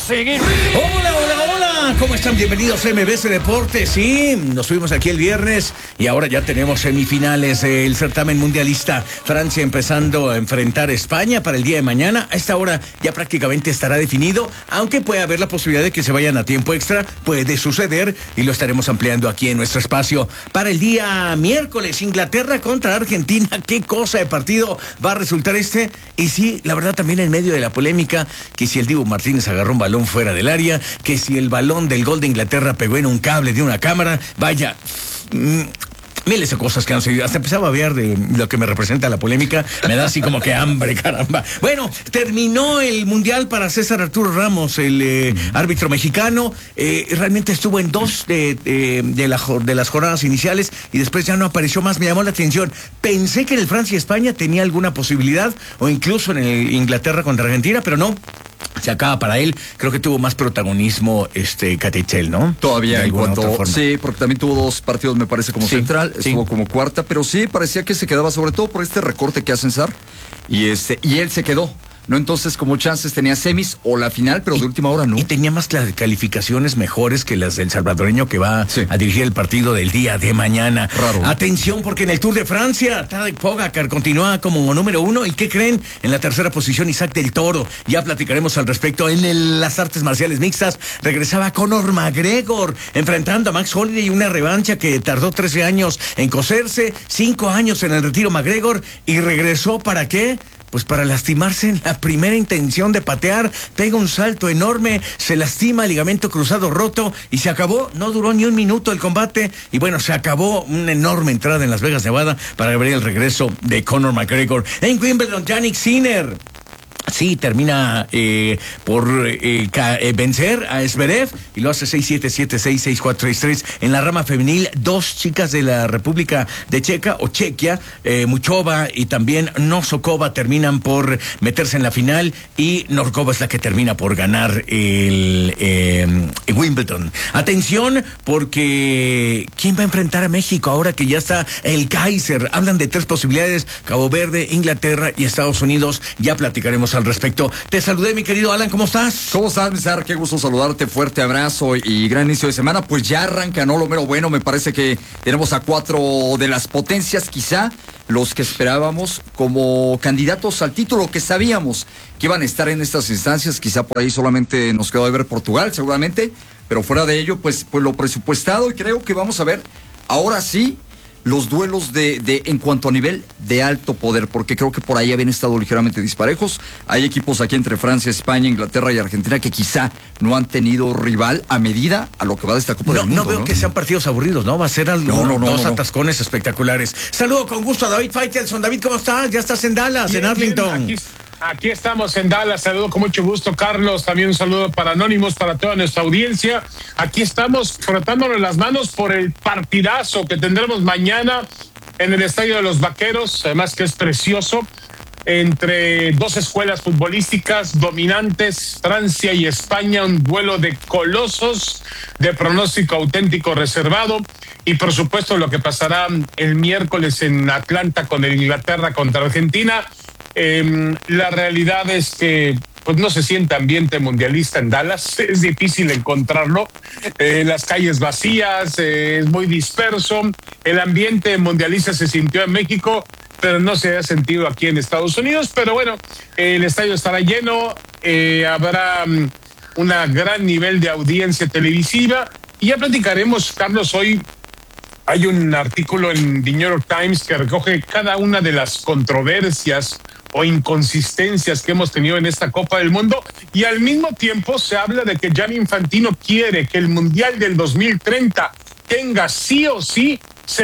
seguir. Hola, hola, hola, ¿cómo están? Bienvenidos a MBC Deportes. Sí, nos fuimos aquí el viernes y ahora ya tenemos semifinales del certamen mundialista. Francia empezando a enfrentar a España para el día de mañana. A esta hora ya prácticamente estará definido, aunque puede haber la posibilidad de que se vayan a tiempo extra. Puede suceder y lo estaremos ampliando aquí en nuestro espacio. Para el día miércoles, Inglaterra contra Argentina. ¿Qué cosa de partido va a resultar este? Y sí, la verdad también en medio de la polémica, que si el Dibu Martínez agarró un balón fuera del área, que si el balón del gol de Inglaterra pegó en un cable de una cámara, vaya... miles de cosas que han sucedido. Hasta empezaba a ver de lo que me representa la polémica. Me da así como que hambre, caramba. Bueno, terminó el Mundial para César Arturo Ramos, el árbitro mexicano. Realmente estuvo en dos de las jornadas iniciales y después ya no apareció más. Me llamó la atención. Pensé que en el Francia y España tenía alguna posibilidad, o incluso en el Inglaterra contra Argentina, pero no. Se acaba para él. Creo que tuvo más protagonismo Catichel, ¿no? Todavía en cuanto... Sí, porque también tuvo dos partidos, me parece, como central. Estuvo como cuarta, pero sí, parecía que se quedaba, sobre todo por este recorte que hacen Sar. Y él se quedó. ¿No? Entonces, como chances tenía semis o la final, pero de última hora no. Y tenía más calificaciones mejores que las del salvadoreño que va a dirigir el partido del día de mañana. Raro. Atención, porque en el Tour de Francia, Tadej Pogacar continúa como número 1. ¿Y qué creen? En la tercera posición, Isaac del Toro. Ya platicaremos al respecto. En las artes marciales mixtas, regresaba Conor McGregor, enfrentando a Max Holloway, una revancha que tardó 13 años en coserse, 5 años en el retiro McGregor, y regresó, ¿para qué? Pues para lastimarse en la primera intención de patear. Pega un salto enorme, se lastima, ligamento cruzado roto y se acabó. No duró ni un minuto el combate y bueno, se acabó una enorme entrada en Las Vegas, Nevada, para ver el regreso de Conor McGregor. En Wimbledon, Jannik Sinner. Sí, termina por vencer a Zverev y lo hace 6-7, 7-6, 6-4, 6-3. En la rama femenil, dos chicas de la República de Chequia, Muchova y también Nosokova, terminan por meterse en la final y Norkova es la que termina por ganar el Wimbledon. Atención, porque ¿quién va a enfrentar a México ahora que ya está el Kaiser? Hablan de 3 posibilidades: Cabo Verde, Inglaterra y Estados Unidos. Ya platicaremos al respecto. Te saludé, mi querido Alan, ¿cómo estás? ¿Cómo estás, Mizar? Qué gusto saludarte, fuerte abrazo y gran inicio de semana. Pues ya arranca, ¿no? Lo mero bueno, me parece que tenemos a 4 de las potencias, quizá los que esperábamos como candidatos al título, que sabíamos que iban a estar en estas instancias. Quizá por ahí solamente nos quedó de ver Portugal, seguramente, pero fuera de ello, pues lo presupuestado, y creo que vamos a ver ahora sí los duelos en cuanto a nivel de alto poder, porque creo que por ahí habían estado ligeramente disparejos. Hay equipos aquí entre Francia, España, Inglaterra y Argentina que quizá no han tenido rival a medida a lo que va de esta Copa del Mundo. No veo que sean partidos aburridos, ¿no? Va a ser dos atascones espectaculares. Saludo con gusto a David Faitelson. David, ¿cómo estás? Ya estás en Dallas, bien, en Arlington. Aquí estamos en Dallas, saludo con mucho gusto, Carlos, también un saludo para Anónimos, para toda nuestra audiencia. Aquí estamos frotándonos las manos por el partidazo que tendremos mañana en el Estadio de los Vaqueros, además que es precioso, entre dos escuelas futbolísticas dominantes, Francia y España, un duelo de colosos, de pronóstico auténtico reservado, y por supuesto lo que pasará el miércoles en Atlanta con el Inglaterra contra Argentina. La realidad es que pues no se siente ambiente mundialista en Dallas, es difícil encontrarlo, las calles vacías, es muy disperso. El ambiente mundialista se sintió en México, pero no se ha sentido aquí en Estados Unidos. Pero bueno, el estadio estará lleno, habrá una gran nivel de audiencia televisiva y ya platicaremos, Carlos. Hoy hay un artículo en The New York Times que recoge cada una de las controversias o inconsistencias que hemos tenido en esta Copa del Mundo, y al mismo tiempo se habla de que Gianni Infantino quiere que el Mundial del 2030 tenga sí o sí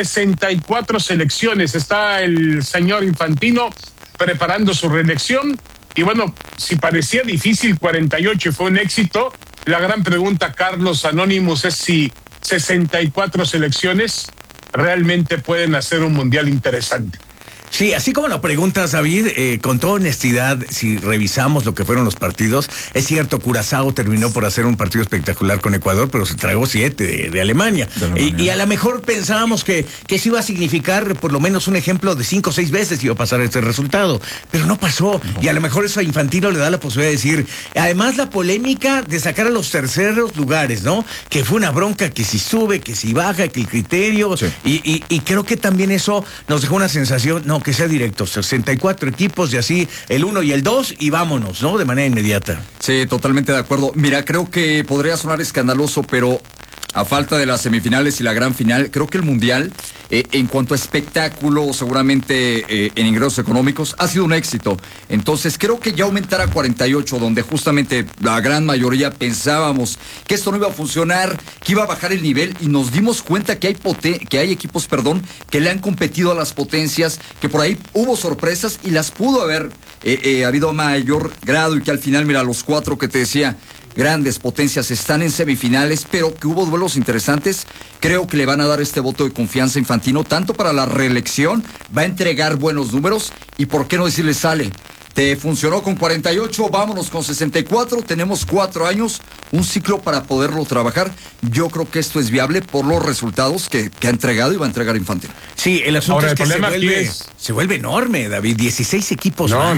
64 selecciones. Está el señor Infantino preparando su reelección y bueno, si parecía difícil 48 y fue un éxito, la gran pregunta, Carlos, Anonymous, es si 64 selecciones realmente pueden hacer un Mundial interesante. Sí, así como lo preguntas, David, con toda honestidad, si revisamos lo que fueron los partidos, es cierto, Curazao terminó por hacer un partido espectacular con Ecuador, pero se tragó 7 de Alemania. Y a lo mejor pensábamos que eso iba a significar por lo menos un ejemplo de 5 o 6 veces iba a pasar este resultado, pero no pasó. Y a lo mejor eso a Infantino le da la posibilidad de decir, además la polémica de sacar a los terceros lugares, ¿no? Que fue una bronca, que si sube, que si baja, que el criterio, sí. Y creo que también eso nos dejó una sensación, no, que sea directo, 64 equipos y así el 1 y el 2 y vámonos, ¿no? De manera inmediata. Sí, totalmente de acuerdo. Mira, creo que podría sonar escandaloso, pero a falta de las semifinales y la gran final, creo que el Mundial, en cuanto a espectáculo, seguramente en ingresos económicos, ha sido un éxito. Entonces, creo que ya aumentar a 48, donde justamente la gran mayoría pensábamos que esto no iba a funcionar, que iba a bajar el nivel, y nos dimos cuenta que hay equipos, que le han competido a las potencias, que por ahí hubo sorpresas y las pudo haber habido a mayor grado, y que al final, mira, los 4 que te decía, grandes potencias están en semifinales, pero que hubo duelos interesantes. Creo que le van a dar este voto de confianza a Infantino, tanto para la reelección, va a entregar buenos números, y por qué no decirle, sale, te funcionó con 48, vámonos con 64, tenemos 4 años, un ciclo para poderlo trabajar. Yo creo que esto es viable por los resultados que ha entregado y va a entregar Infantino. Sí, el asunto es que se vuelve enorme, David, 16 equipos más.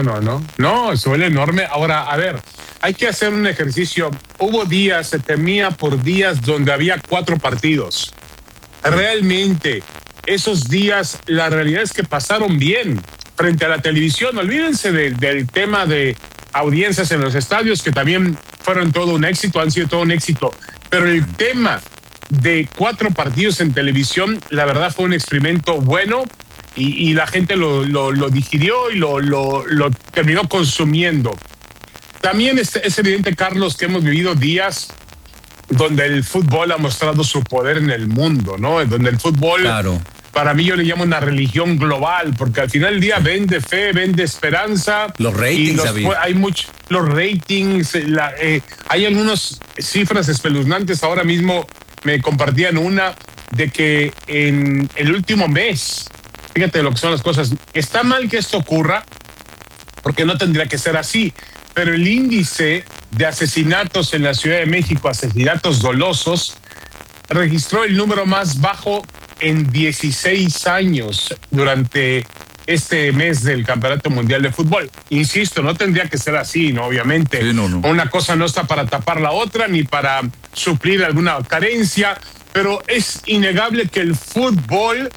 No, se vuelve enorme. Ahora, a ver, hay que hacer un ejercicio. Hubo días, se temía por días donde había 4 partidos. Realmente, esos días, la realidad es que pasaron bien frente a la televisión. Olvídense del tema de audiencias en los estadios, que también fueron todo un éxito, han sido todo un éxito. Pero el tema de 4 partidos en televisión, la verdad fue un experimento bueno, y la gente lo digirió y lo terminó consumiendo. También es evidente, Carlos, que hemos vivido días donde el fútbol ha mostrado su poder en el mundo, ¿no? Donde el fútbol, claro, para mí yo le llamo una religión global, porque al final del día vende fe, vende esperanza. Los ratings, los ratings, hay algunas cifras espeluznantes. Ahora mismo me compartían una de que en el último mes, fíjate lo que son las cosas, está mal que esto ocurra, porque no tendría que ser así, pero el índice de asesinatos en la Ciudad de México, asesinatos dolosos, registró el número más bajo en 16 años durante este mes del Campeonato Mundial de Fútbol. Insisto, no tendría que ser así, ¿no? Obviamente. Sí, no. Una cosa no está para tapar la otra, ni para suplir alguna carencia, pero es innegable que el fútbol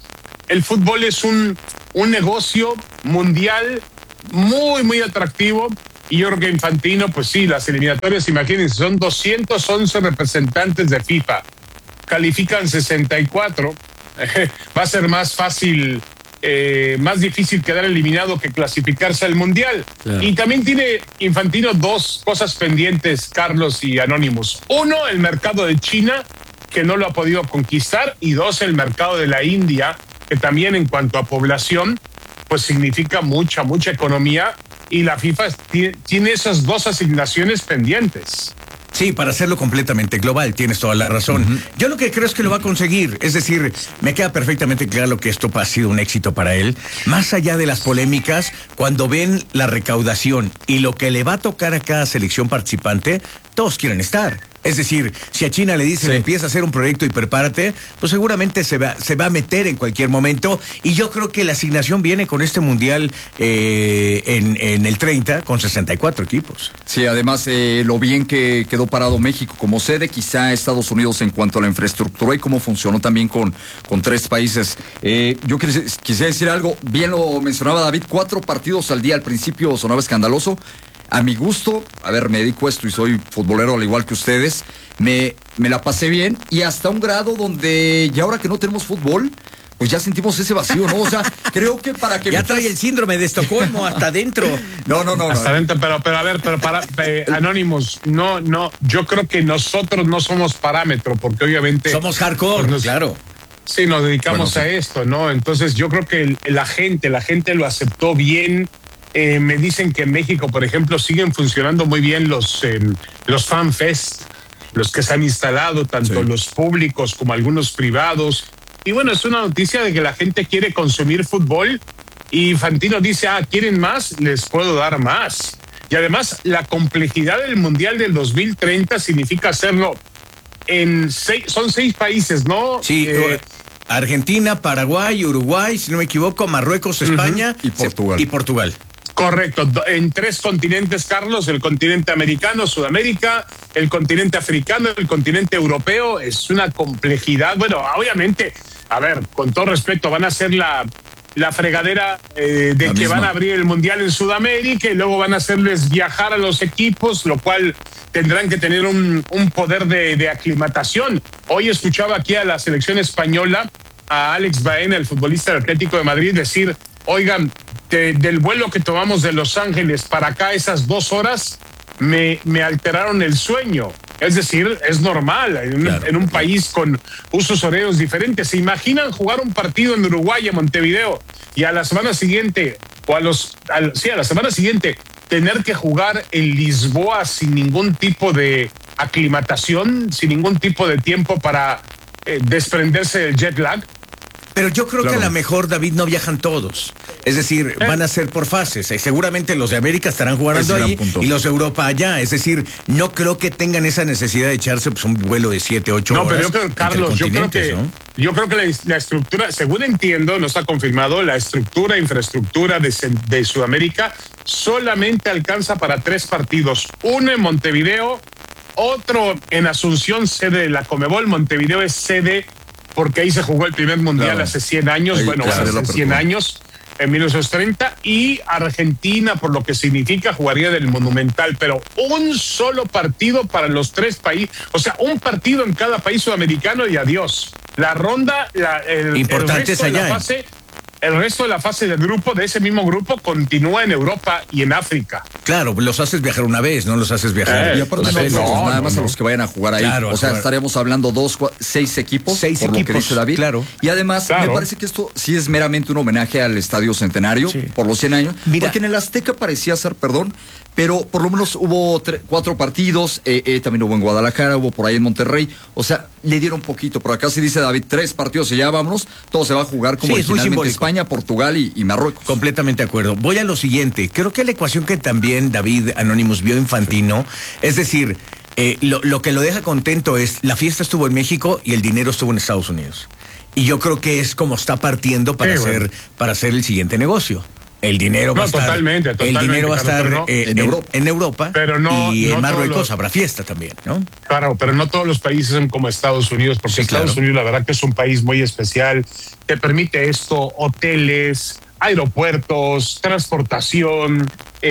es un negocio mundial muy, muy atractivo. Y yo creo que Infantino, pues sí, las eliminatorias, imagínense, son 211 representantes de FIFA, califican 64, va a ser más fácil, más difícil quedar eliminado que clasificarse al Mundial. Claro. Y también tiene Infantino 2 cosas pendientes, Carlos y Anonymous. 1, el mercado de China, que no lo ha podido conquistar, y 2, el mercado de la India, que también en cuanto a población, pues significa mucha economía, y la FIFA tiene esas 2 asignaciones pendientes. Sí, para hacerlo completamente global, tienes toda la razón. Uh-huh. Yo lo que creo es que lo va a conseguir, es decir, me queda perfectamente claro que esto ha sido un éxito para él. Más allá de las polémicas, cuando ven la recaudación y lo que le va a tocar a cada selección participante, todos quieren estar. Es decir, si a China le dicen, sí, empieza a hacer un proyecto y prepárate, pues seguramente se va a meter en cualquier momento. Y yo creo que la asignación viene con este Mundial en el 30, con 64 equipos. Sí, además, lo bien que quedó parado México como sede, quizá Estados Unidos en cuanto a la infraestructura y cómo funcionó también con 3 países. Yo quisiera decir algo, bien lo mencionaba David, 4 partidos al día, al principio sonaba escandaloso. A mi gusto, a ver, me dedico a esto y soy futbolero al igual que ustedes, me la pasé bien, y hasta un grado donde ya ahora que no tenemos fútbol, pues ya sentimos ese vacío, ¿no? O sea, creo que para que... Ya trae el síndrome de Estocolmo hasta adentro. No. Hasta adentro, pero a ver, para Anonymous, no, yo creo que nosotros no somos parámetro, porque obviamente... Somos hardcore, claro. Sí, nos dedicamos a esto, ¿no? Entonces yo creo que la gente lo aceptó bien. Me dicen que en México, por ejemplo, siguen funcionando muy bien los FanFest, los que se han instalado, tanto los públicos como algunos privados. Y bueno, es una noticia de que la gente quiere consumir fútbol Y Infantino dice, ¿quieren más? Les puedo dar más. Y además, la complejidad del Mundial del 2030 significa hacerlo son 6 países, ¿no? Sí, Argentina, Paraguay, Uruguay, si no me equivoco, Marruecos, España y Portugal. Correcto, en 3 continentes, Carlos, el continente americano, Sudamérica, el continente africano, el continente europeo. Es una complejidad. Bueno, obviamente, a ver, con todo respeto, van a ser la fregadera de que van a abrir el Mundial en Sudamérica y luego van a hacerles viajar a los equipos, lo cual tendrán que tener un poder de aclimatación. Hoy escuchaba aquí a la selección española, a Alex Baena, el futbolista del Atlético de Madrid, decir, oigan, del vuelo que tomamos de Los Ángeles para acá, esas 2 horas, me alteraron el sueño. Es decir, es normal en un país con usos horarios diferentes. ¿Se imaginan jugar un partido en Uruguay, en Montevideo, y a la semana siguiente, a la semana siguiente, tener que jugar en Lisboa sin ningún tipo de aclimatación, sin ningún tipo de tiempo para desprenderse del jet lag? Pero yo creo que a lo mejor, David, no viajan todos. Es decir, van a ser por fases. Seguramente los de América estarán jugando ahí y los de Europa allá. Es decir, no creo que tengan esa necesidad de echarse un vuelo de 7, 8 horas. No, pero yo creo, Carlos, yo creo que la estructura, según entiendo, no está confirmado, la infraestructura de Sudamérica solamente alcanza para 3 partidos. Uno en Montevideo, otro en Asunción, sede de la Conmebol. Montevideo es sede porque ahí se jugó el primer mundial hace 100 años, hace 100 años, en 1930, y Argentina, por lo que significa, jugaría del Monumental, pero un solo partido para los 3 países, o sea, un partido en cada país sudamericano y adiós. La ronda, importante es allá. El resto de la fase del grupo, de ese mismo grupo, continúa en Europa y en África. Claro, los haces viajar una vez, no los haces viajar. Y aparte nada más a los que vayan a jugar ahí. Claro, o sea, estaríamos hablando 6 equipos, por lo que dice David. Claro. Y además, me parece que esto sí es meramente un homenaje al Estadio Centenario por los 100 años. Porque en el Azteca parecía ser, pero por lo menos hubo 4 partidos, también hubo en Guadalajara, hubo por ahí en Monterrey, o sea, le dieron poquito, pero acá sí dice David, 3 partidos y ya vámonos, todo se va a jugar como originalmente España, Portugal y Marruecos. Completamente de acuerdo. Voy a lo siguiente, creo que la ecuación que también David Anonymous vio Infantino, es decir, lo que lo deja contento es, la fiesta estuvo en México y el dinero estuvo en Estados Unidos. Y yo creo que es como está partiendo para hacer el siguiente negocio. El dinero va a estar, totalmente, el dinero va a estar en Europa, pero y en Marruecos habrá fiesta también, ¿no? Claro, pero no todos los países son como Estados Unidos, porque Estados Unidos la verdad que es un país muy especial, te permite esto, hoteles, aeropuertos, transportación,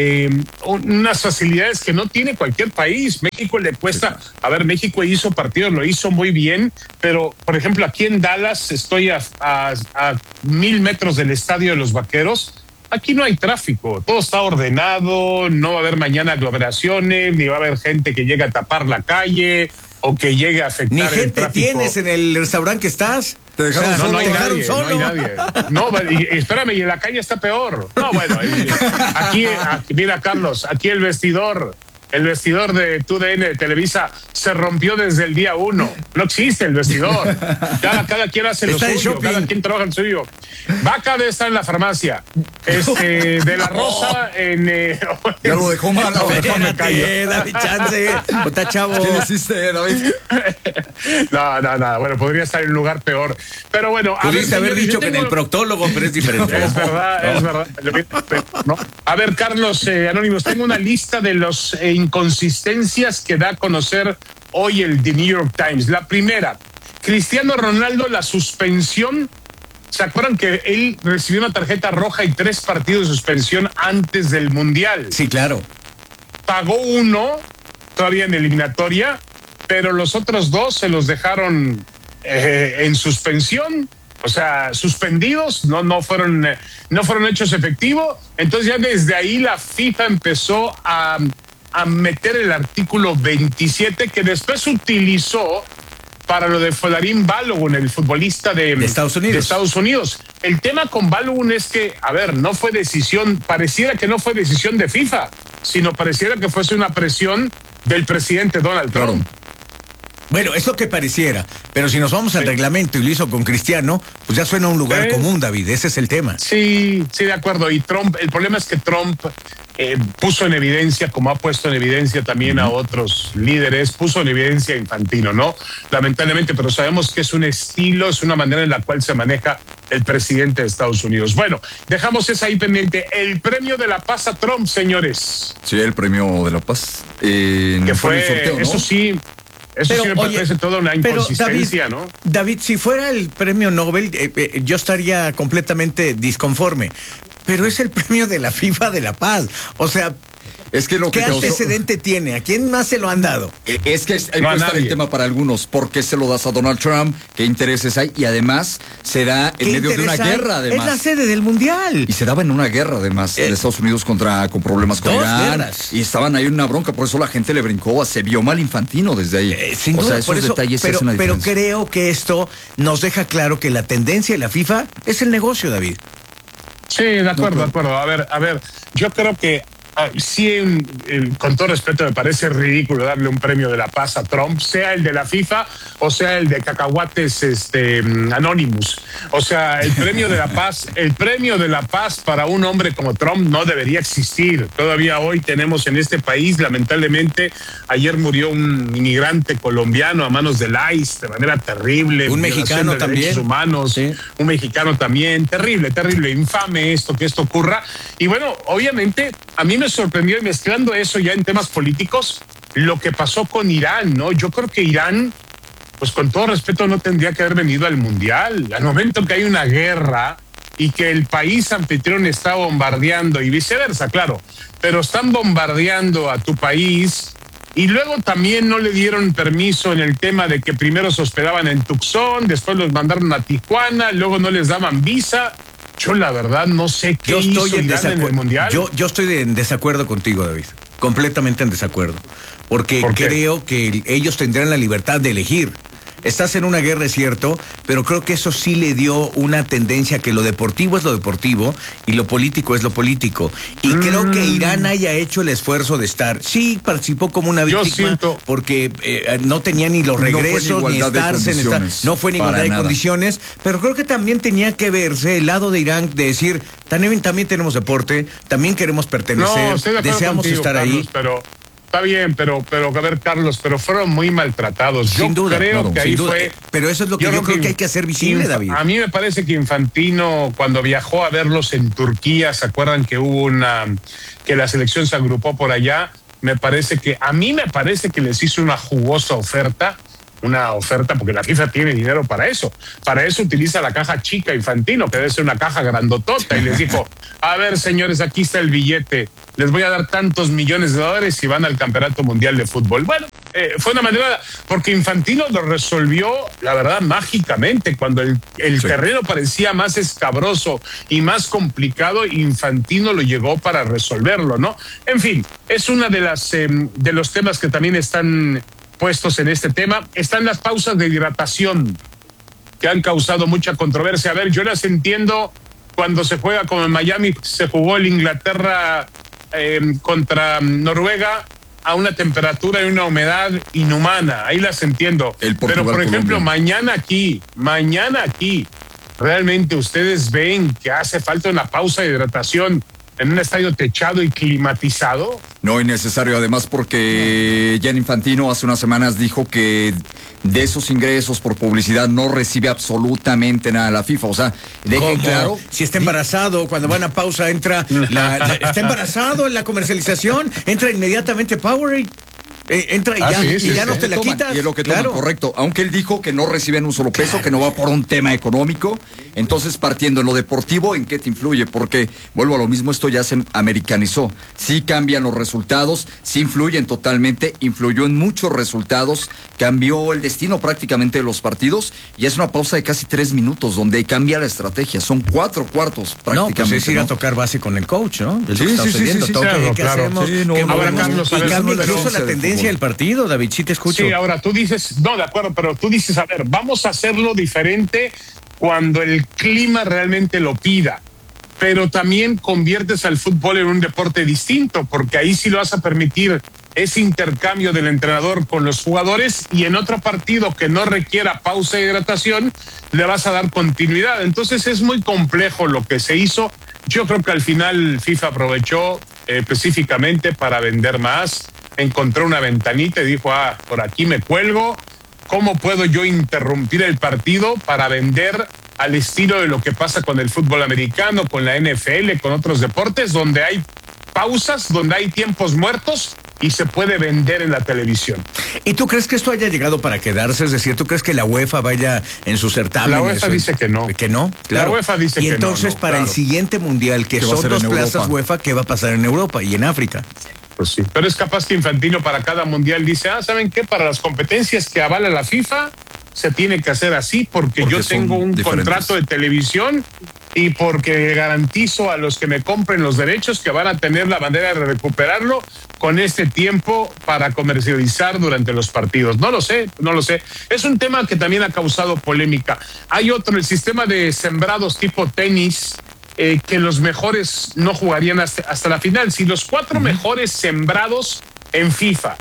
unas facilidades que no tiene cualquier país. México le cuesta, México hizo partidos, lo hizo muy bien, pero por ejemplo aquí en Dallas estoy a 1000 metros del estadio de los Vaqueros. Aquí no hay tráfico, todo está ordenado, no va a haber mañana aglomeraciones, ni va a haber gente que llegue a tapar la calle o que llegue a afectar ni el gente tráfico. ¿Tienes en el restaurante que estás? ¿Te dejaron solo? No hay nadie. No, espérame, y en la calle está peor. No, bueno, aquí, mira, Carlos, aquí el vestidor de TUDN de Televisa se rompió desde el día 1. No existe el vestidor. Cada quien hace lo suyo, cada quien trabaja el suyo. Vaca debe estar en la farmacia. De la Rosa en... Ya lo dejó mal. David Chance. Está chavo. ¿Qué hiciste, David? No. Bueno, podría estar en un lugar peor. Pero bueno... Pudiste haber dicho que en el proctólogo, pero es diferente. Es verdad. ¿No? A ver, Carlos, Anónimos, tengo una lista de los inconsistencias que da a conocer hoy el The New York Times. La primera, Cristiano Ronaldo, la suspensión. ¿Se acuerdan que él recibió una tarjeta roja y 3 partidos de suspensión antes del Mundial? Sí, claro. Pagó 1 todavía en eliminatoria, pero los otros 2 se los dejaron en suspensión. O sea, suspendidos, no fueron hechos efectivos. Entonces ya desde ahí la FIFA empezó a meter el artículo 27 que después utilizó para lo de Folarin Balogun, el futbolista de Estados Unidos. El tema con Balogun es que, pareciera que no fue decisión de FIFA, sino pareciera que fuese una presión del presidente Donald Trump. Bueno, es lo que pareciera, pero si nos vamos al reglamento y lo hizo con Cristiano, pues ya suena a un lugar común, David, ese es el tema. Sí, de acuerdo. Y Trump, el problema es que Trump puso en evidencia, como ha puesto en evidencia también a otros líderes, puso en evidencia a Infantino, ¿no? Lamentablemente, pero sabemos que es un estilo, es una manera en la cual se maneja el presidente de Estados Unidos. Bueno, dejamos esa ahí pendiente. El premio de la paz a Trump, señores. Sí, el premio de la paz. Que fue, el sorteo, ¿no? eso sí. Eso sí me parece toda una inconsistencia, David, ¿no? David, si fuera el premio Nobel, yo estaría completamente disconforme. Pero es el premio de la FIFA de la paz. O sea, es que lo ¿qué que antecedente tiene? ¿A quién más se lo han dado? Es que ahí puede estar el tema para algunos. ¿Por qué se lo das a Donald Trump? ¿Qué intereses hay? Y además se da en medio de una guerra, además. Es la sede del Mundial. Y se daba en una guerra, además, de Estados Unidos con problemas con Irán. Guerras. Y estaban ahí en una bronca, por eso la gente le brincó, se vio mal Infantino desde ahí. Sin duda, esos detalles hacen una pero diferencia. creo que esto nos deja claro que la tendencia de la FIFA es el negocio, David. Sí, de acuerdo. A ver, yo creo que sí, con todo respeto, me parece ridículo darle un premio de la paz a Trump, sea el de la FIFA o sea el de cacahuates Anonymous. O sea, el premio de la paz para un hombre como Trump no debería existir. Todavía hoy tenemos en este país, lamentablemente, ayer murió un inmigrante colombiano a manos del ICE de manera terrible. Un mexicano de también. Derechos humanos, sí. Un mexicano también. Terrible, infame que esto ocurra. Y bueno, obviamente, a mí me sorprendió, y mezclando eso ya en temas políticos, lo que pasó con Irán, ¿no? Yo creo que Irán, pues con todo respeto, no tendría que haber venido al Mundial. Al momento que hay una guerra y que el país anfitrión está bombardeando, y viceversa, claro, pero están bombardeando a tu país, y luego también no le dieron permiso en el tema de que primero se hospedaban en Tucson, después los mandaron a Tijuana, luego no les daban visa. Yo la verdad no sé qué hizo Irán en el Mundial. Yo estoy en desacuerdo contigo, David. Completamente en desacuerdo. Porque creo que ellos tendrán la libertad de elegir. Estás en una guerra, es cierto, pero creo que eso sí le dio una tendencia que lo deportivo es lo deportivo y lo político es lo político. Y creo que Irán haya hecho el esfuerzo de estar. Sí, participó como una víctima porque no tenía ni los regresos, ni estarse en estar. No fue en igualdad de condiciones, pero creo que también tenía que verse el lado de Irán de decir, también tenemos deporte, también queremos pertenecer, deseamos estar ahí. Pero está bien, pero a ver, Carlos, pero fueron muy maltratados. Sin duda, creo que ahí fue. Pero eso es lo que yo creo que hay que hacer visible, David. A mí me parece que Infantino, cuando viajó a verlos en Turquía, ¿se acuerdan que hubo que la selección se agrupó por allá? A mí me parece que les hizo una jugosa oferta. Porque la FIFA tiene dinero para eso. Para eso utiliza la caja chica Infantino, que debe ser una caja grandotota, y les dijo, a ver, señores, aquí está el billete, les voy a dar tantos millones de dólares si van al Campeonato Mundial de Fútbol. Bueno, fue una manera, porque Infantino lo resolvió, la verdad, mágicamente. Cuando el terreno parecía más escabroso y más complicado, Infantino lo llegó para resolverlo, ¿no? En fin, es una de los temas que también están puestos en este tema. Están las pausas de hidratación que han causado mucha controversia. A ver, yo las entiendo cuando se juega, como en Miami se jugó el Inglaterra contra Noruega a una temperatura y una humedad inhumana. Ahí las entiendo. Pero, por ejemplo, mañana aquí, realmente ustedes ven que hace falta una pausa de hidratación en un estadio techado y climatizado. No es necesario, además, porque Gianni Infantino hace unas semanas dijo que de esos ingresos por publicidad no recibe absolutamente nada la FIFA. O sea, dejen claro. Si está embarazado, cuando van a pausa entra está embarazado en la comercialización, entra inmediatamente Powerade. Entra y ya no te la quitas. Y es lo que toman, correcto. Aunque él dijo que no reciben un solo peso, que no va por un tema económico. Entonces, partiendo en lo deportivo, ¿en qué te influye? Porque, vuelvo a lo mismo, esto ya se americanizó. Sí cambian los resultados, sí influyen totalmente, influyó en muchos resultados, cambió el destino prácticamente de los partidos, y es una pausa de casi 3 minutos, donde cambia la estrategia. Son 4 cuartos prácticamente. No, pues es ir a tocar base con el coach, ¿no? Sí, claro. Ahora, Carlos, y cambia incluso la tendencia del partido, David, sí te escucho. Sí, ahora tú dices, no, de acuerdo, pero tú dices, a ver, vamos a hacerlo diferente cuando el clima realmente lo pida, pero también conviertes al fútbol en un deporte distinto, porque ahí sí lo vas a permitir ese intercambio del entrenador con los jugadores, y en otro partido que no requiera pausa de hidratación le vas a dar continuidad. Entonces es muy complejo lo que se hizo. Yo creo que al final FIFA aprovechó específicamente para vender más, encontró una ventanita y dijo, por aquí me cuelgo, ¿cómo puedo yo interrumpir el partido para vender al estilo de lo que pasa con el fútbol americano, con la NFL, con otros deportes, donde hay pausas, donde hay tiempos muertos y se puede vender en la televisión? ¿Y tú crees que esto haya llegado para quedarse? Es decir, ¿tú crees que la UEFA vaya en su certamen? La UEFA dice que no. ¿Que no? Claro. La UEFA dice que no. Y entonces, para el siguiente mundial, que son 2 plazas UEFA, ¿qué va a pasar en Europa y en África? Pues sí, pero es capaz que Infantino para cada mundial dice, ¿saben qué? Para las competencias que avala la FIFA se tiene que hacer así porque yo tengo un contrato de televisión y porque garantizo a los que me compren los derechos que van a tener la manera de recuperarlo con este tiempo para comercializar durante los partidos. No lo sé. Es un tema que también ha causado polémica. Hay otro, el sistema de sembrados tipo tenis, que los mejores no jugarían hasta la final. Si los 4 mejores sembrados en FIFA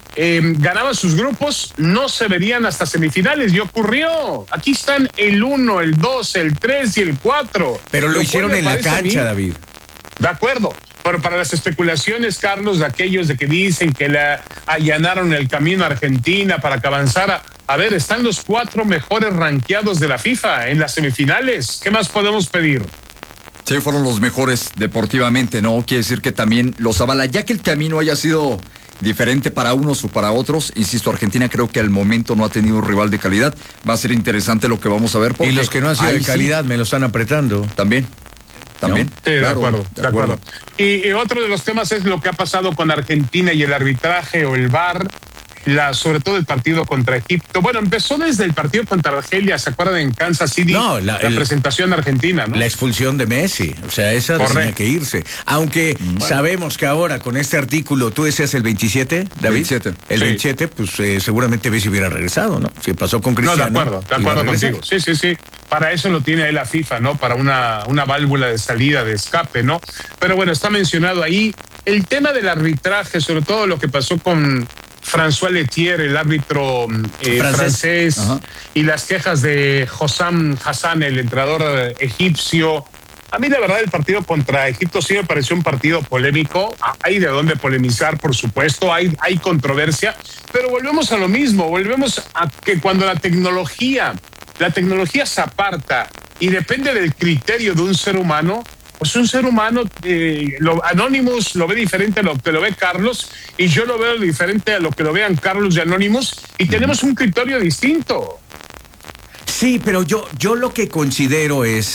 ganaban sus grupos, no se verían hasta semifinales. Y ocurrió. Aquí están el 1, el 2, el 3 y el 4. Pero lo hicieron en la cancha, David. De acuerdo. Pero para las especulaciones, Carlos, de aquellos de que dicen que le allanaron el camino a Argentina para que avanzara, a ver, están los 4 mejores rankeados de la FIFA en las semifinales. ¿Qué más podemos pedir? Sí, fueron los mejores deportivamente, ¿no? Quiere decir que también los avala, ya que el camino haya sido diferente para unos o para otros. Insisto, Argentina creo que al momento no ha tenido un rival de calidad. Va a ser interesante lo que vamos a ver. Y los que no han sido de calidad me lo están apretando. También. ¿No? Sí, claro, de acuerdo. Y otro de los temas es lo que ha pasado con Argentina y el arbitraje o el VAR. Sobre todo el partido contra Egipto. Bueno, empezó desde el partido contra Argelia, ¿se acuerdan? En Kansas City, la presentación argentina, ¿no? La expulsión de Messi, o sea, esa tenía que irse. Aunque sabemos que ahora con este artículo, tú decías el 27, David. 27. El 27, pues seguramente Messi hubiera regresado, ¿no? Si pasó con Cristiano. No, de acuerdo contigo. Sí. Para eso lo tiene ahí la FIFA, ¿no? Para una válvula de salida, de escape, ¿no? Pero bueno, está mencionado ahí el tema del arbitraje, sobre todo lo que pasó con François Lettier, el árbitro francés, y las quejas de Hossam Hassan, el entrenador egipcio. A mí, la verdad, el partido contra Egipto sí me pareció un partido polémico. Hay de dónde polemizar, por supuesto, hay controversia, pero volvemos a lo mismo, volvemos a que cuando la tecnología se aparta y depende del criterio de un ser humano, pues un ser humano, Anonymous lo ve diferente a lo que lo ve Carlos, y yo lo veo diferente a lo que lo vean Carlos y Anonymous, y tenemos un criterio distinto. Sí, pero yo lo que considero es,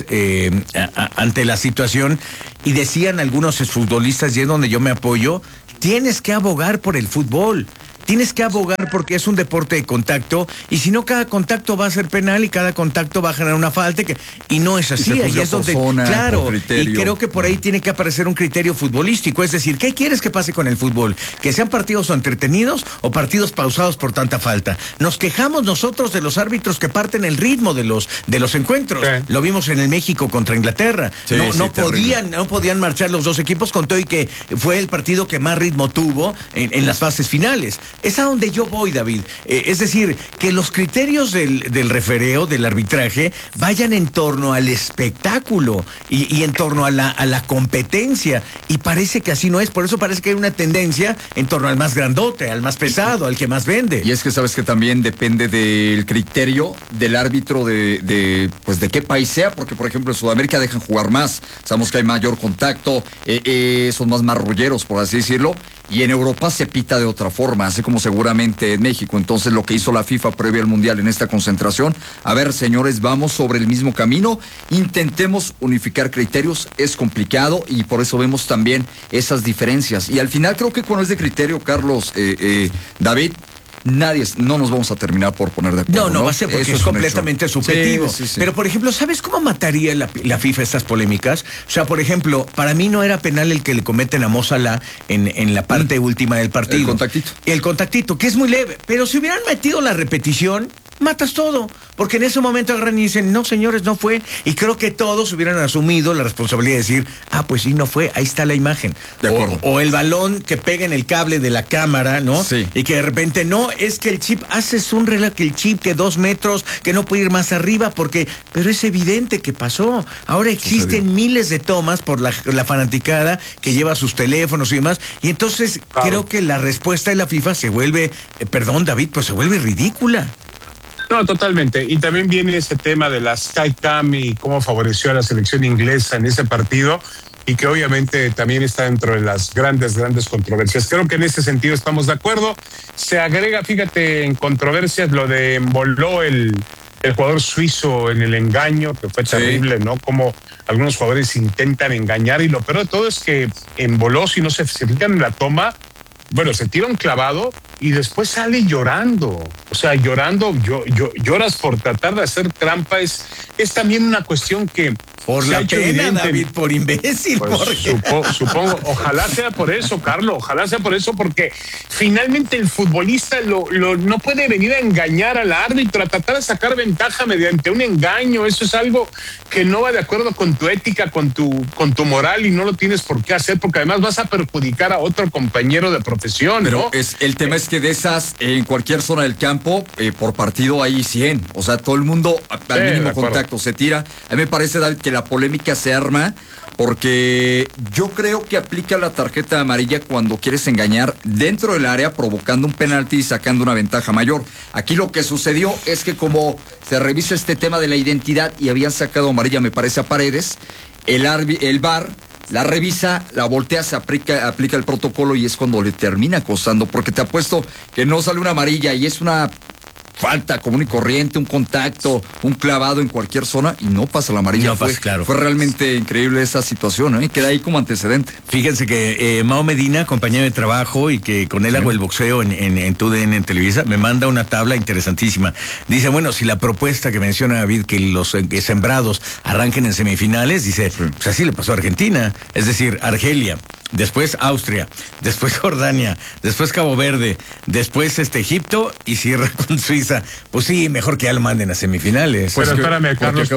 ante la situación, y decían algunos futbolistas, y es donde yo me apoyo, tienes que abogar por el fútbol. Tienes que abogar porque es un deporte de contacto, y si no, cada contacto va a ser penal y cada contacto va a generar una falta, y no es así. Ahí es donde, claro, y creo que por ahí tiene que aparecer un criterio futbolístico. Es decir, ¿qué quieres que pase con el fútbol? ¿Que sean partidos entretenidos o partidos pausados por tanta falta? Nos quejamos nosotros de los árbitros que parten el ritmo de los encuentros. Sí. Lo vimos en el México contra Inglaterra. Sí, no podían marchar los 2 equipos, con todo y que fue el partido que más ritmo tuvo en las fases finales. Es a donde yo voy, David. Es decir, que los criterios del refereo, del arbitraje, vayan en torno al espectáculo y en torno a la competencia. Y parece que así no es. Por eso parece que hay una tendencia en torno al más grandote, al más pesado, al que más vende. Y es que sabes que también depende del criterio del árbitro de qué país sea, porque por ejemplo en Sudamérica dejan jugar más. Sabemos que hay mayor contacto, son más marrulleros, por así decirlo. Y en Europa se pita de otra forma, así como seguramente en México. Entonces lo que hizo la FIFA previo al Mundial en esta concentración, a ver, señores, vamos sobre el mismo camino, intentemos unificar criterios. Es complicado y por eso vemos también esas diferencias. Y al final creo que cuando es de criterio, Carlos, David, no nos vamos a terminar por poner de acuerdo. No va a ser, porque eso es completamente subjetivo. Sí. Pero, por ejemplo, ¿sabes cómo mataría la FIFA estas polémicas? O sea, por ejemplo, para mí no era penal el que le cometen a Mo Salah en la parte última del partido. El contactito. El contactito, que es muy leve. Pero si hubieran metido la repetición, matas todo. Porque en ese momento agarran y dicen, no, señores, no fue. Y creo que todos hubieran asumido la responsabilidad de decir, pues sí, no fue, ahí está la imagen. De acuerdo. O el balón que pega en el cable de la cámara, ¿no? Sí. Y que de repente, no, es que el chip, haces un reloj que el chip, que 2 metros, que no puede ir más arriba, pero es evidente que pasó. Ahora existen miles de tomas por la fanaticada que lleva sus teléfonos y demás. Y entonces creo que la respuesta de la FIFA se vuelve, perdón David, pues se vuelve ridícula. No, totalmente. Y también viene ese tema de la Skycam y cómo favoreció a la selección inglesa en ese partido y que obviamente también está dentro de las grandes controversias. Creo que en ese sentido estamos de acuerdo. Se agrega, fíjate, en controversias lo de Embolo, el jugador suizo en el engaño, que fue terrible, ¿no? Como algunos jugadores intentan engañar y lo peor de todo es que Embolo, si no se fijan en la toma, bueno, se tira un clavado y después sale llorando. O sea, llorando, lloras por tratar de hacer trampa. Es también una cuestión que por la pena, David, por imbécil. Pues supongo, ojalá sea por eso, Carlos, ojalá sea por eso, porque finalmente el futbolista no puede venir a engañar al árbitro, a tratar de sacar ventaja mediante un engaño. Eso es algo que no va de acuerdo con tu ética, con tu moral, y no lo tienes por qué hacer, porque además vas a perjudicar a otro compañero de profesión, pero ¿no? El tema es que de esas, en cualquier zona del campo, por partido hay 100. O sea, todo el mundo al mínimo contacto se tira. A mí me parece, David, que la polémica se arma porque yo creo que aplica la tarjeta amarilla cuando quieres engañar dentro del área, provocando un penalti y sacando una ventaja mayor. Aquí lo que sucedió es que como se revisa este tema de la identidad y habían sacado amarilla, me parece, a Paredes, el VAR la revisa, la voltea, se aplica el protocolo y es cuando le termina costando, porque te apuesto que no sale una amarilla y es una falta común y corriente, un contacto, un clavado en cualquier zona y no pasa la amarilla. No pasa, claro. Fue realmente increíble esa situación, ¿eh? Queda ahí como antecedente. Fíjense que Mao Medina, compañero de trabajo y que con él hago el boxeo en TUDN, en Televisa, me manda una tabla interesantísima. Dice, bueno, si la propuesta que menciona David, que los sembrados arranquen en semifinales, dice, pues así le pasó a Argentina, es decir, Argelia, después Austria, después Jordania, después Cabo Verde, después Egipto y cierra con Suiza. Pues sí, mejor que ya lo manden a semifinales. Pues espérame, Carlos,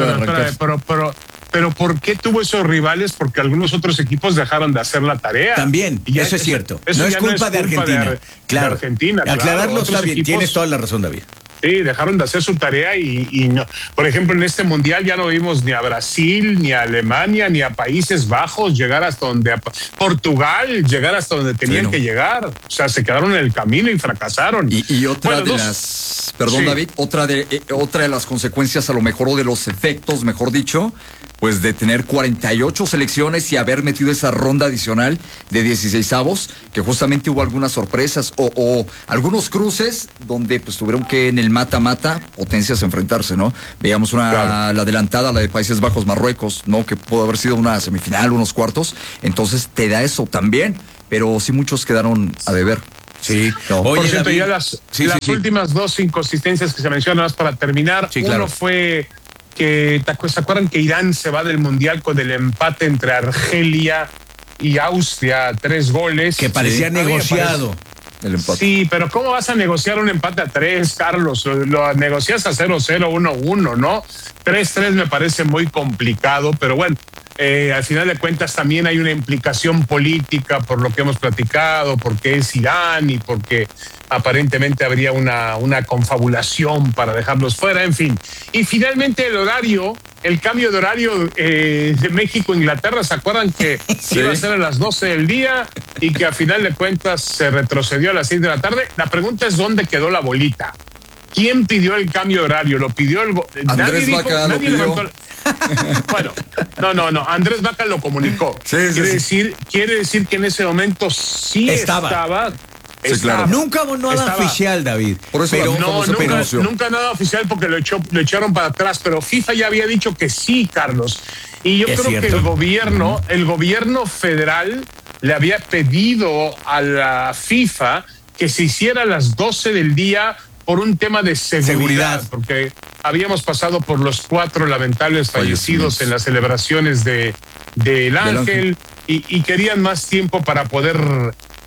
pero ¿por qué tuvo esos rivales? Porque algunos otros equipos dejaron de hacer la tarea. También, eso es cierto. No es culpa de Argentina. Claro. De Argentina, aclararlo está bien, tienes toda la razón, David. Sí, dejaron de hacer su tarea y no. Por ejemplo, en este mundial ya no vimos ni a Brasil, ni a Alemania, ni a Países Bajos llegar hasta donde, a Portugal llegar hasta donde tenían que llegar. O sea, se quedaron en el camino y fracasaron. Y otra de las, perdón, David, otra de las consecuencias a lo mejor, o de los efectos, mejor dicho, pues de tener 48 selecciones y haber metido esa ronda adicional de 16avos, que justamente hubo algunas sorpresas o algunos cruces donde pues tuvieron que en el mata-mata potencias enfrentarse, ¿no? Veíamos la adelantada, la de Países Bajos, Marruecos, ¿no? Que pudo haber sido una semifinal, unos cuartos, entonces te da eso también, pero sí muchos quedaron a deber. Sí. No. Oye, por cierto, David, ya las últimas dos inconsistencias que se mencionan, más para terminar, uno fue que, ¿se acuerdan que Irán se va del Mundial con el empate entre Argelia y Austria, 3 goles? Que parecía negociado. El empate. Sí, pero ¿cómo vas a negociar un empate a 3, Carlos? Lo negocias a 0-0, 1-1, ¿no? 3-3 me parece muy complicado, pero bueno, al final de cuentas también hay una implicación política por lo que hemos platicado, porque es Irán y porque aparentemente habría una confabulación para dejarlos fuera, en fin. Y finalmente el cambio de horario de México-Inglaterra, ¿se acuerdan que iba a ser a las 12 del día y que a final de cuentas se retrocedió a las 6 de la tarde? La pregunta es ¿dónde quedó la bolita? ¿Quién pidió el cambio de horario? ¿Lo pidió Andrés Vaca lo pidió. Bueno, no, Andrés Vaca lo comunicó. Quiere decir que en ese momento sí estaba. Sí, claro. Nunca hubo nada oficial, David. Por eso nunca nada oficial porque lo echaron para atrás, pero FIFA ya había dicho que sí, Carlos. Y yo creo que el gobierno federal le había pedido a la FIFA que se hiciera a las 12 del día por un tema de seguridad, porque habíamos pasado por los 4 lamentables fallecidos en las celebraciones del Ángel y querían más tiempo para poder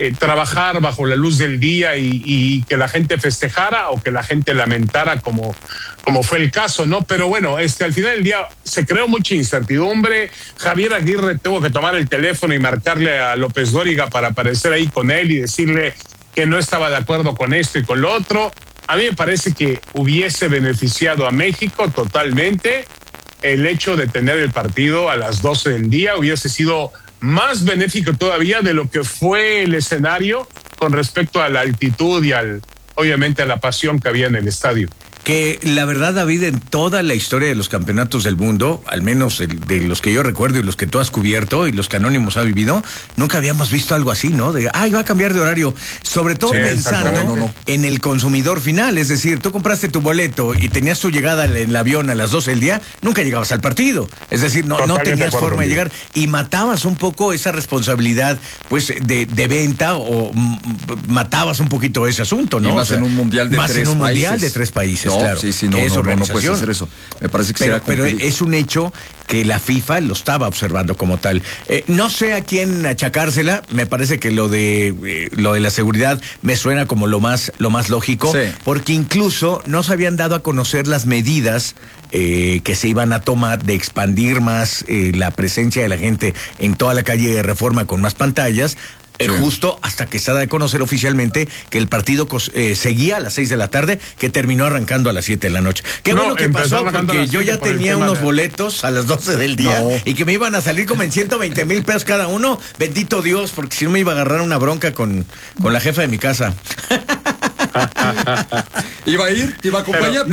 trabajar bajo la luz del día y que la gente festejara o que la gente lamentara como fue el caso, ¿no? Pero bueno, al final del día se creó mucha incertidumbre. Javier Aguirre tuvo que tomar el teléfono y marcarle a López Dóriga para aparecer ahí con él y decirle que no estaba de acuerdo con esto y con lo otro. A mí me parece que hubiese beneficiado a México totalmente el hecho de tener el partido a las 12 del día, hubiese sido más benéfico todavía de lo que fue el escenario con respecto a la altitud y obviamente a la pasión que había en el estadio. Que la verdad, David, en toda la historia de los campeonatos del mundo, al menos de los que yo recuerdo y los que tú has cubierto y los que Anónimos ha vivido, nunca habíamos visto algo así, ¿no? De, va a cambiar de horario. Sobre todo pensando en el consumidor final. Es decir, tú compraste tu boleto y tenías tu llegada en el avión a las 12 del día, nunca llegabas al partido. Es decir, no tenías forma de llegar y matabas un poco esa responsabilidad, pues, de venta o matabas un poquito ese asunto, ¿no? Y más en un mundial de 3 países. No, claro, sí, no puedes hacer eso. Me parece que pero es un hecho que la FIFA lo estaba observando como tal. No sé a quién achacársela. Me parece que lo de la seguridad me suena como lo más lógico, sí. Porque incluso no se habían dado a conocer las medidas que se iban a tomar de expandir más la presencia de la gente en toda la calle de Reforma con más pantallas. Sí. Justo hasta que se da a conocer oficialmente que el partido seguía a las 6 de la tarde, que terminó arrancando a las 7 de la noche. Qué bueno que pasó, porque yo ya tenía unos boletos a las 12 del día y que me iban a salir como en 120,000 pesos cada uno. Bendito Dios, porque si no me iba a agarrar una bronca con la jefa de mi casa. ¿Iba a ir? ¿Te iba a acompañar?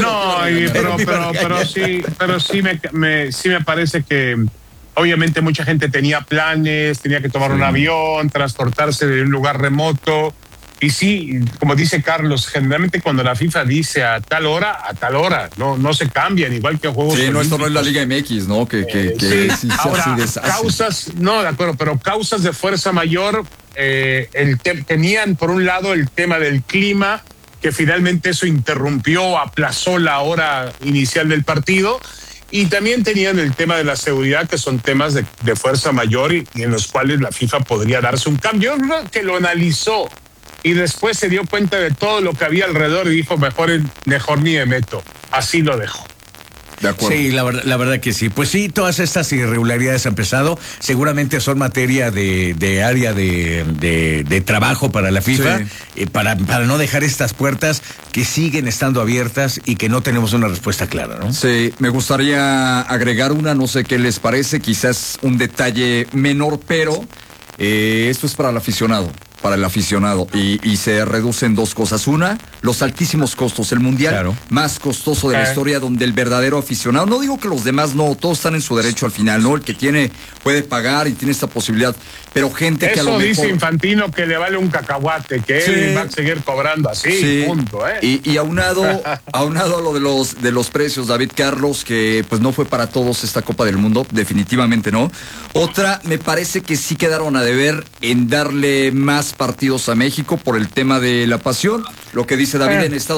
Pero sí me parece que obviamente mucha gente tenía planes, tenía que tomar un avión, transportarse de un lugar remoto. Y sí, como dice Carlos, generalmente cuando la FIFA dice a tal hora, no se cambian, igual que juegos. Sí, no, esto no es la Liga MX, ¿no? Sí. Ahora, causas, no, de acuerdo, pero causas de fuerza mayor, tenían por un lado el tema del clima, que finalmente eso aplazó la hora inicial del partido. Y también tenían el tema de la seguridad, que son temas de fuerza mayor y en los cuales la FIFA podría darse un cambio. Yo creo que lo analizó y después se dio cuenta de todo lo que había alrededor y dijo, mejor ni me meto. Así lo dejó. De acuerdo. Sí, la verdad que sí. Pues sí, todas estas irregularidades han empezado. Seguramente son materia de área de trabajo para la FIFA, sí. Para no dejar estas puertas que siguen estando abiertas y que no tenemos una respuesta clara, ¿no? Sí, me gustaría agregar una, no sé qué les parece, quizás un detalle menor, pero esto es para el aficionado. Y se reducen dos cosas. Una, los altísimos costos. El mundial más costoso de la historia, donde el verdadero aficionado, no digo que los demás no, todos están en su derecho al final, ¿no? El que tiene puede pagar y tiene esta posibilidad, pero gente que a lo mejor... Eso dice Infantino, que le vale un cacahuate, que él va a seguir cobrando así, punto, Y aunado a lo de los precios, David, Carlos, que pues no fue para todos esta Copa del Mundo, definitivamente no. Otra, me parece que sí quedaron a deber en darle más partidos a México por el tema de la pasión. Lo que dice David en Estados